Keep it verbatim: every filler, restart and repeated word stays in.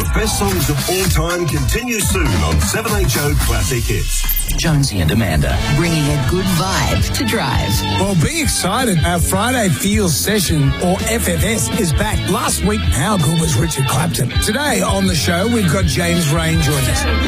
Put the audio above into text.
best songs of all time continues soon on seven H O Classic Hits. Jonesy and Amanda, bringing a good vibe to drive. Well, be excited. Our Friday Feels Session, or F F S, is back. Last week, how good was Richard Clapton? Today on the show, we've got James Rain joining us.